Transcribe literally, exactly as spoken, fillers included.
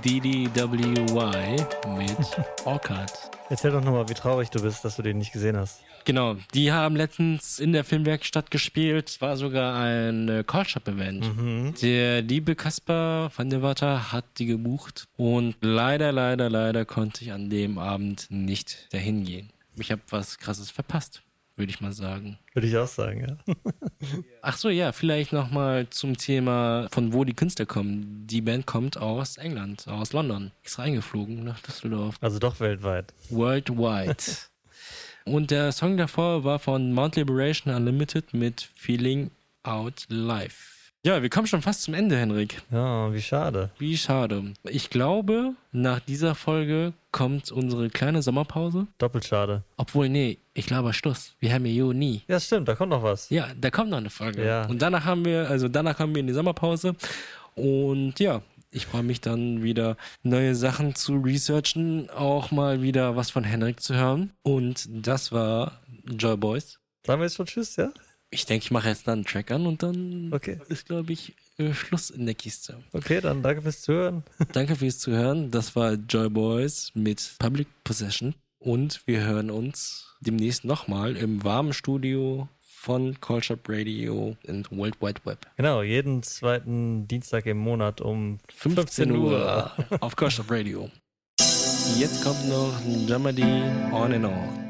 D D W Y mit Orchard. Erzähl doch nochmal, wie traurig du bist, dass du den nicht gesehen hast. Genau, die haben letztens in der Filmwerkstatt gespielt. Es war sogar ein Call-Shop-Event. Mhm. Der liebe Kaspar van der Water hat die gebucht. Und leider, leider, leider konnte ich an dem Abend nicht dahin gehen. Ich habe was Krasses verpasst, würde ich mal sagen. Würde ich auch sagen, ja. Ach so, ja, vielleicht nochmal zum Thema, von wo die Künstler kommen. Die Band kommt aus England, aus London. Ist reingeflogen nach Düsseldorf. Also doch weltweit. Worldwide. Und der Song davor war von Mount Liberation Unlimited mit Feeling Out Live. Ja, wir kommen schon fast zum Ende, Henrik. Ja, wie schade. Wie schade. Ich glaube, nach dieser Folge kommt unsere kleine Sommerpause. Doppelt schade. Obwohl, nee, ich glaube Schluss. Wir haben ja Juni. Ja, stimmt, da kommt noch was. Ja, da kommt noch eine Folge. Ja. Und danach haben wir, also danach haben wir in die Sommerpause. Und ja, ich freue mich dann wieder, neue Sachen zu researchen, auch mal wieder was von Henrik zu hören. Und das war Joy Boys. Sagen wir jetzt schon Tschüss, ja? Ich denke, ich mache jetzt dann einen Track an und dann Okay. ist, glaube ich, äh, Schluss in der Kiste. Okay, dann danke fürs Zuhören. Danke fürs Zuhören. Das war Joy Boys mit Public Possession. Und wir hören uns demnächst nochmal im warmen Studio von Call Shop Radio und World Wide Web. Genau, jeden zweiten Dienstag im Monat um fünfzehn Uhr auf Call Shop Radio. Jetzt kommt noch Jamadi On and On.